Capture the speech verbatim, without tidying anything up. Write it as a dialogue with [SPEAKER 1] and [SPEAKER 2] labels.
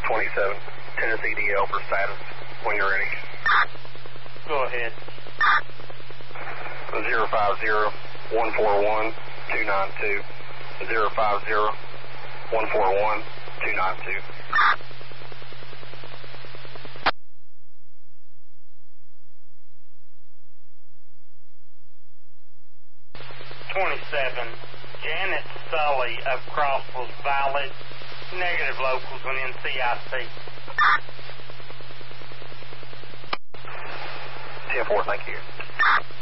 [SPEAKER 1] twenty-seven, Tennessee D L for status when you're ready.
[SPEAKER 2] Go ahead.
[SPEAKER 1] zero five zero, one four one, two nine two. zero five zero, one four one, two nine two.
[SPEAKER 2] twenty-seven, Janet Sully of Crossville valid. Negative locals when in C I C.
[SPEAKER 1] ten four, thank you.